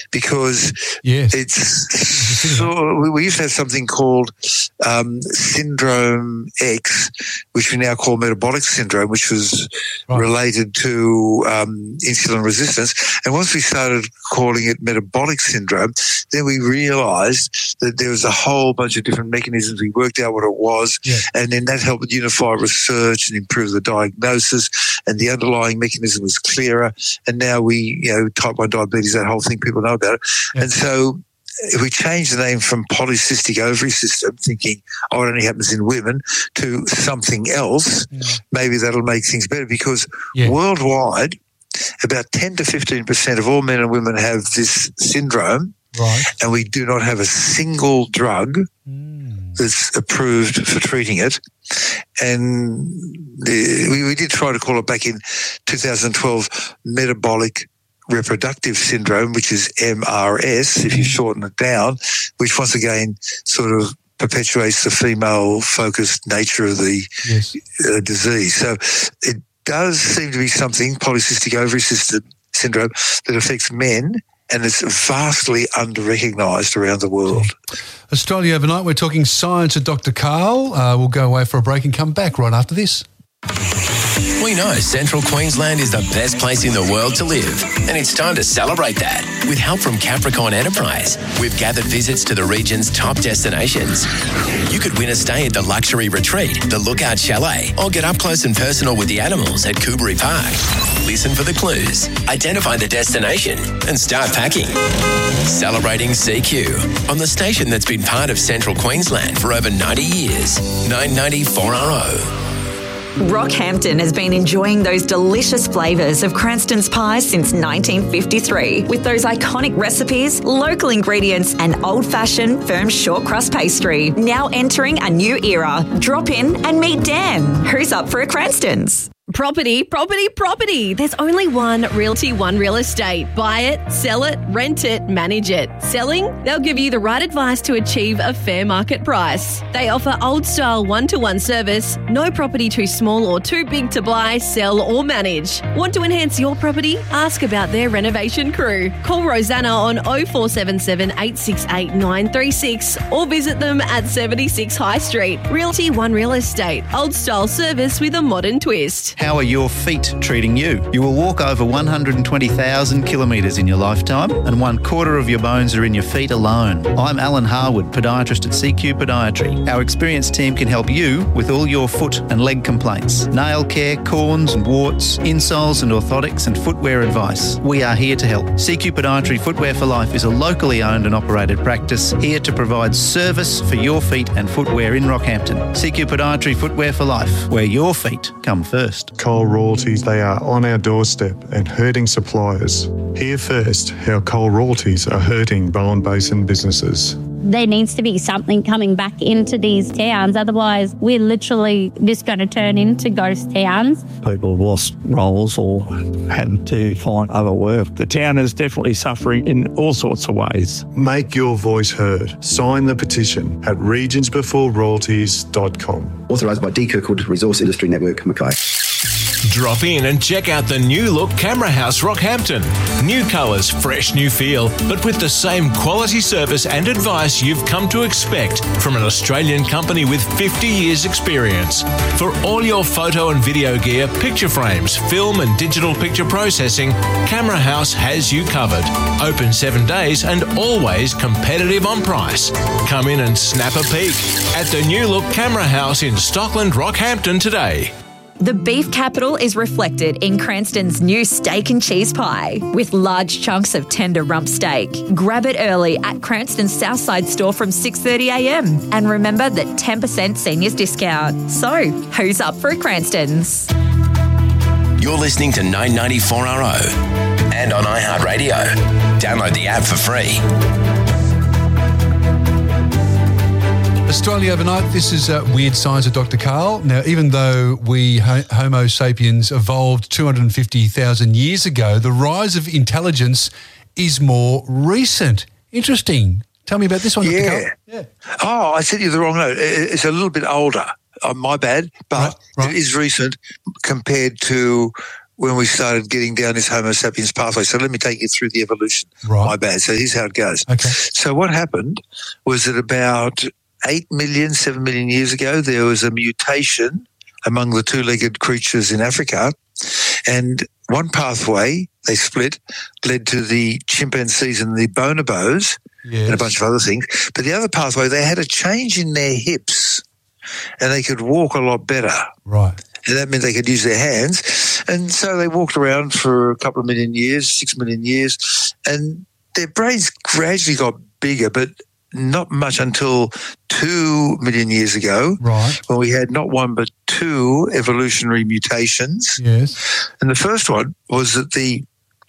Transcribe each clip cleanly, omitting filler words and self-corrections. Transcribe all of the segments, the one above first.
because Yes. we used to have something called Syndrome X, which we now call metabolic syndrome, which was related to insulin resistance. And once we started calling it metabolic syndrome, then we realised that there was a whole bunch of different mechanisms. We worked out what it was, and then that helped unify research and improve the diagnosis, and the underlying mechanism was clearer. And now type 1 diabetes, that whole thing, people know about it. Yeah. And so if we change the name from polycystic ovary system, thinking, it only happens in women, to something else, maybe that'll make things better, because worldwide, about 10 to 15% of all men and women have this syndrome, and we do not have a single drug that's approved for treating it. And we did try to call it back in 2012 metabolic reproductive syndrome, which is MRS, if you shorten it down, which once again sort of perpetuates the female-focused nature of the disease. So it does seem to be something, polycystic ovary syndrome, that affects men, and it's vastly under-recognised around the world. Australia Overnight, we're talking science with Dr. Karl. We'll go away for a break and come back right after this. We know Central Queensland is the best place in the world to live, and it's time to celebrate that. With help from Capricorn Enterprise, we've gathered visits to the region's top destinations. You could win a stay at the Luxury Retreat, the Lookout Chalet, or get up close and personal with the animals at Coolbury Park. Listen for the clues, identify the destination, and start packing. Celebrating CQ on the station that's been part of Central Queensland for over 90 years. 990 4RO. Rockhampton has been enjoying those delicious flavours of Cranston's pies since 1953, with those iconic recipes, local ingredients and old-fashioned firm short crust pastry. Now entering a new era. Drop in and meet Dan. Who's up for a Cranston's? Property. There's only one Realty One Real Estate. Buy it, sell it, rent it, manage it. Selling? They'll give you the right advice to achieve a fair market price. They offer old-style one-to-one service, no property too small or too big to buy, sell or manage. Want to enhance your property? Ask about their renovation crew. Call Rosanna on 0477 868 936 or visit them at 76 High Street. Realty One Real Estate. Old-style service with a modern twist. How are your feet treating you? You will walk over 120,000 kilometres in your lifetime, and 1/4 of your bones are in your feet alone. I'm Alan Harwood, podiatrist at CQ Podiatry. Our experienced team can help you with all your foot and leg complaints, nail care, corns and warts, insoles and orthotics and footwear advice. We are here to help. CQ Podiatry Footwear for Life is a locally owned and operated practice here to provide service for your feet and footwear in Rockhampton. CQ Podiatry Footwear for Life, where your feet come first. Coal royalties, they are on our doorstep and hurting suppliers. Hear first how coal royalties are hurting Bowen Basin businesses. There needs to be something coming back into these towns, otherwise we're literally just going to turn into ghost towns. People have lost roles or had to find other work. The town is definitely suffering in all sorts of ways. Make your voice heard. Sign the petition at regionsbeforeroyalties.com. Authorised by D. Kirkwood Resource Industry Network, Mackay. Drop in and check out the new look Camera House Rockhampton. New colours, fresh new feel, but with the same quality service and advice you've come to expect from an Australian company with 50 years experience. For all your photo and video gear, picture frames, film and digital picture processing, Camera House has you covered. Open 7 days and always competitive on price. Come in and snap a peek at the new look Camera House in Stockland, Rockhampton today. The beef capital is reflected in Cranston's new steak and cheese pie with large chunks of tender rump steak. Grab it early at Cranston's Southside store from 6:30am. And remember that 10% seniors discount. So, who's up for a Cranston's? You're listening to 994RO and on iHeartRadio. Download the app for free. Australia Overnight, this is Weird Science with Dr. Karl. Now, even though we Homo sapiens evolved 250,000 years ago, the rise of intelligence is more recent. Interesting. Tell me about this one, Dr. Karl. Yeah. Oh, I sent you the wrong note. It's a little bit older. My bad, but It is recent compared to when we started getting down this Homo sapiens pathway. So let me take you through the evolution. Right. My bad. So here's how it goes. Okay. So what happened was that about 7 million years ago, there was a mutation among the two-legged creatures in Africa, and one pathway, they split, led to the chimpanzees and the bonobos and a bunch of other things. But the other pathway, they had a change in their hips and they could walk a lot better. Right. And that meant they could use their hands. And so they walked around for a couple of million years, 6 million years, and their brains gradually got bigger, but not much until 2 million years ago, right, when we had not one but two evolutionary mutations. Yes. And the first one was that the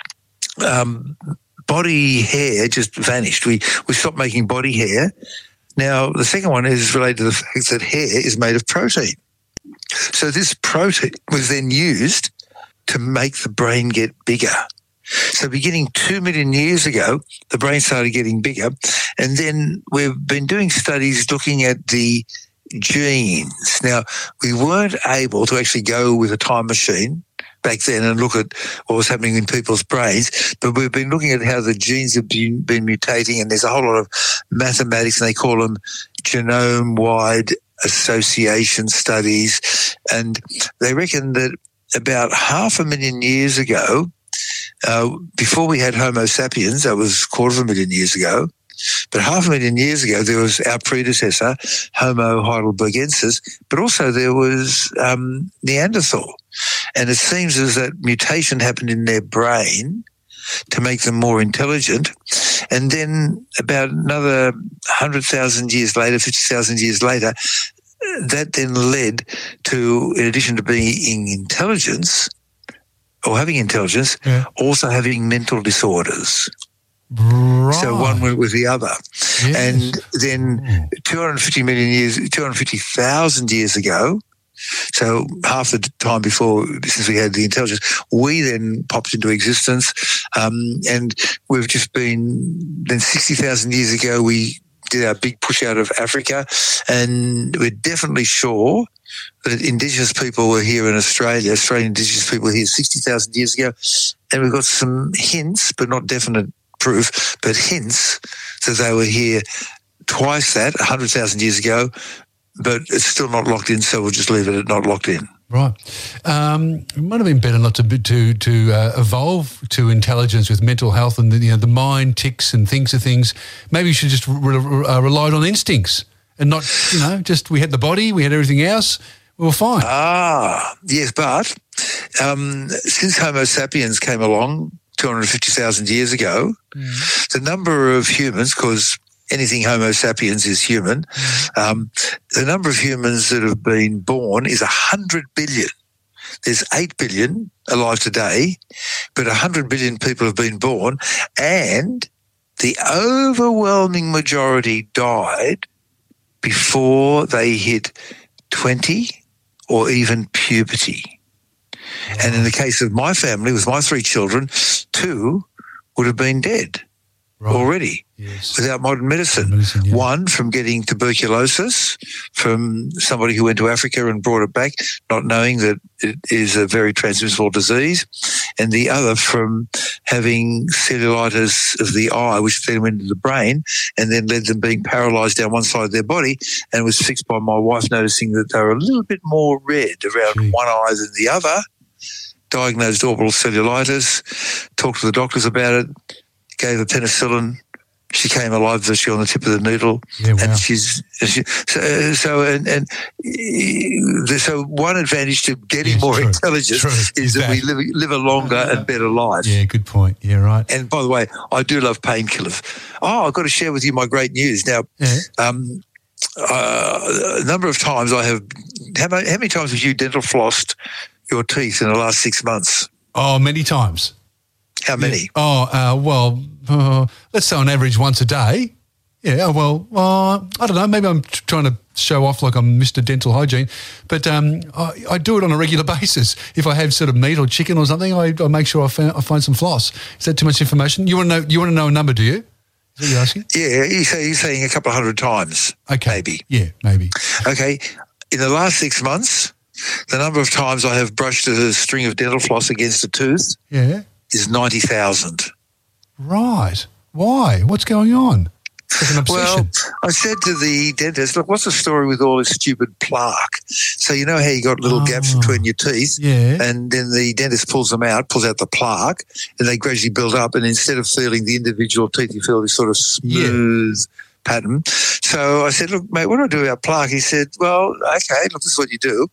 body hair just vanished. We stopped making body hair. Now, the second one is related to the fact that hair is made of protein. So this protein was then used to make the brain get bigger. So beginning 2 million years ago, the brain started getting bigger. And then we've been doing studies looking at the genes. Now, we weren't able to actually go with a time machine back then and look at what was happening in people's brains, but we've been looking at how the genes have been mutating, and there's a whole lot of mathematics, and they call them genome-wide association studies. And they reckon that about 500,000 years ago, before we had Homo sapiens, that was 250,000 years ago, but 500,000 years ago, there was our predecessor, Homo heidelbergensis, but also there was Neanderthal. And it seems as that mutation happened in their brain to make them more intelligent. And then about another 100,000 years later, 50,000 years later, that then led to, in addition to being intelligence or having intelligence, also having mental disorders. Right. So one went with the other. Yes. And then 250,000 years ago, so half the time before, since we had the intelligence, we then popped into existence. And we've just been, then 60,000 years ago, we did our big push out of Africa. And we're definitely sure that Indigenous people were here in Australia. Australian Indigenous people were here 60,000 years ago. And we've got some hints, but not definite proof, but hints that they were here twice that, 100,000 years ago, but it's still not locked in, so we'll just leave it at not locked in. Right. It might have been better not to evolve to intelligence with mental health and the mind ticks and thinks of things. Maybe you should just relied on instincts and not, just we had the body, we had everything else, we were fine. Yes, but since Homo sapiens came along 250,000 years ago, the number of humans, because anything Homo sapiens is human, the number of humans that have been born is 100 billion. There's 8 billion alive today, but 100 billion people have been born, and the overwhelming majority died before they hit 20 or even puberty. And in the case of my family, with my 3 children, 2 would have been dead already without modern medicine. One from getting tuberculosis from somebody who went to Africa and brought it back, not knowing that it is a very transmissible disease, and the other from having cellulitis of the eye, which then went into the brain and then led them being paralysed down one side of their body, and was fixed by my wife noticing that they were a little bit more red around one eye than the other. Diagnosed orbital cellulitis, talked to the doctors about it, gave her penicillin. She came alive virtually on the tip of the needle. Yeah, wow. And so one advantage to getting more intelligence is that we live a longer and better life. Yeah, good point. Yeah, right. And by the way, I do love painkillers. I've got to share with you my great news. Now, a number of times I have, how many times have you dental flossed your teeth in the last 6 months? Oh, many times. How many? Let's say on average once a day. Yeah, I don't know. Maybe I'm trying to show off like I'm Mr. Dental Hygiene, but I do it on a regular basis. If I have sort of meat or chicken or something, I make sure I find some floss. Is that too much information? You want to know a number, do you? Is that what you're asking? Yeah, you're saying a couple of hundred times. Okay. Maybe. Yeah, maybe. Okay. In the last 6 months, The number of times I have brushed a string of dental floss against a tooth is 90,000. Right. Why? What's going on? It's like an obsession. Well, I said to the dentist, look, what's the story with all this stupid plaque? So you know how you got little gaps between your teeth, and then the dentist pulls out the plaque, and they gradually build up, and instead of feeling the individual teeth, you feel this sort of smooth pattern. So I said, look, mate, what do I do about plaque? He said, well, okay, look, this is what you do.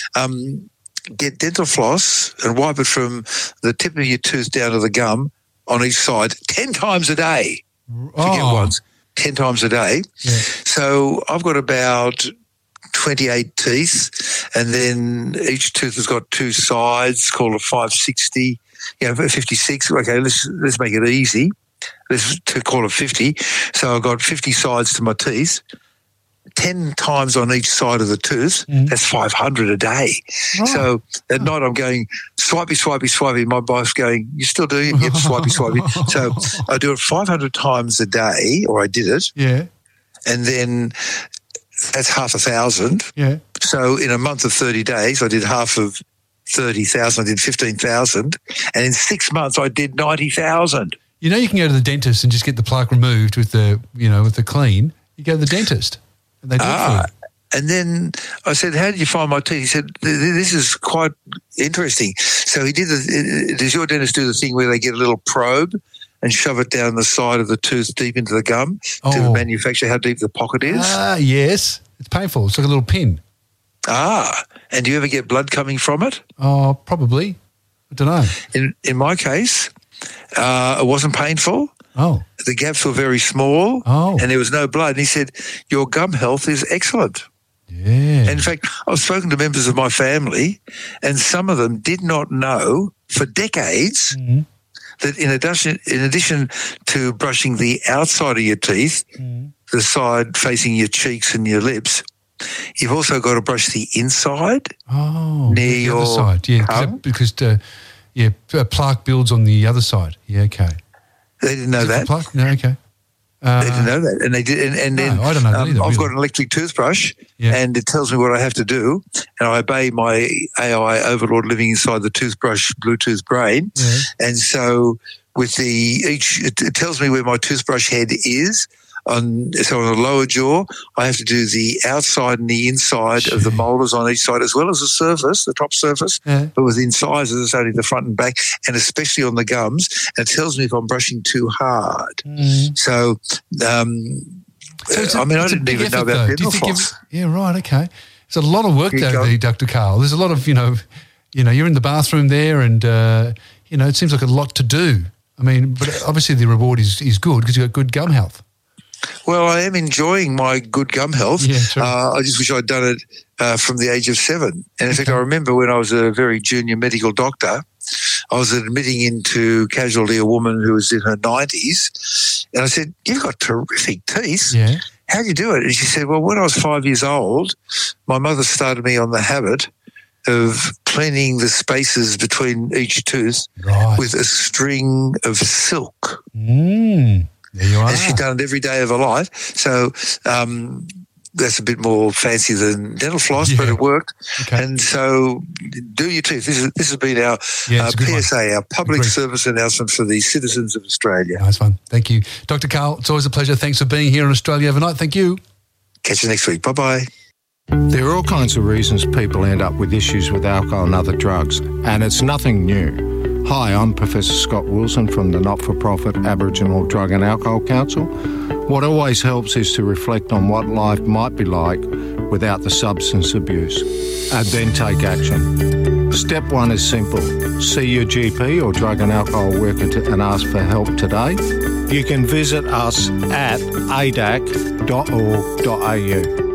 Get dental floss and wipe it from the tip of your tooth down to the gum on each side 10 times a day. Forget once. 10 times a day. Yeah. So I've got about 28 teeth, and then each tooth has got two sides, called a 560, 56. Okay, let's make it easy. Let's call it 50. So I've got 50 sides to my teeth, 10 times on each side of the tooth. That's 500 a day. Right. So at night I'm going swipey, swipey, swipey. My wife's going, you still do? Yep, swipey, swipey. So I do it 500 times a day, or I did it. Yeah. And then that's 1,000. Yeah. So in a month of 30 days, I did half of 30,000. I did 15,000. And in 6 months, I did 90,000. You know, you can go to the dentist and just get the plaque removed with the clean. You go to the dentist. And they do it for you. And then I said, how did you find my teeth? He said, this is quite interesting. So he did does your dentist do the thing where they get a little probe and shove it down the side of the tooth deep into the gum to manufacture how deep the pocket is? Yes. It's painful. It's like a little pin. And do you ever get blood coming from it? Oh, probably. I don't know. In my case, it wasn't painful. Oh. The gaps were very small and there was no blood. And he said, your gum health is excellent. Yeah. And in fact, I've spoken to members of my family, and some of them did not know for decades that in addition to brushing the outside of your teeth, the side facing your cheeks and your lips, you've also got to brush the inside near your other side. Yeah, because plaque builds on the other side. Yeah, okay. They didn't know that. Plaque? No, okay. They didn't know that, and they did. And then I don't know that either, I've got an electric toothbrush, and it tells me what I have to do, and I obey my AI overlord living inside the toothbrush Bluetooth brain. Yeah. And so with it tells me where my toothbrush head is. On the lower jaw, I have to do the outside and the inside of the molars on each side, as well as the surface, the top surface. Yeah. But with incisors, it's only the front and back, and especially on the gums. And it tells me if I'm brushing too hard. So, I didn't even know about dental floss. Yeah, right, okay. It's a lot of work, though, Dr. Karl. There's a lot of, you're in the bathroom there, and, it seems like a lot to do. I mean, but obviously the reward is good because you've got good gum health. Well, I am enjoying my good gum health. Yeah, true. I just wish I'd done it from the age of 7. And in fact, I remember when I was a very junior medical doctor, I was admitting into casualty a woman who was in her 90s. And I said, you've got terrific teeth. Yeah. How do you do it? And she said, well, when I was 5 years old, my mother started me on the habit of cleaning the spaces between each tooth with a string of silk. There you are. And she'd done it every day of her life. So that's a bit more fancy than dental floss, but it worked. Okay. And so do your teeth. This has been our PSA, our public service announcement for the citizens of Australia. Nice one. Thank you. Dr. Karl, it's always a pleasure. Thanks for being here on Australia Overnight. Thank you. Catch you next week. Bye-bye. There are all kinds of reasons people end up with issues with alcohol and other drugs, and it's nothing new. Hi, I'm Professor Scott Wilson from the not-for-profit Aboriginal Drug and Alcohol Council. What always helps is to reflect on what life might be like without the substance abuse, and then take action. Step 1 is simple. See your GP or drug and alcohol worker and ask for help today. You can visit us at adac.org.au.